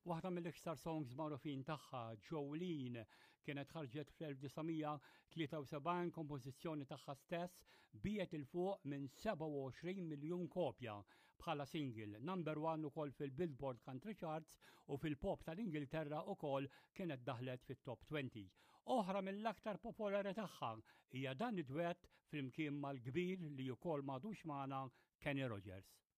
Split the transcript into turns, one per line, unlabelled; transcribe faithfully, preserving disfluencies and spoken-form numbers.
Waħda mill-iktar songs magħrufin tagħha, Jolene, kienet ħarġet fl-1973 kompożizzjoni tagħha stess biet il fuq minn seba' u għoxrin miljun kopja bħala single, number one ukoll fil-Billboard Country Charts u fil-pop tal-Ingilterra ukoll kienet daħlet fit-top twenty. Oħra mill-aktar popolari tagħha hija dan id-duett flimkien mal-kbir li wkoll m'għadux magħna Kenny Rogers.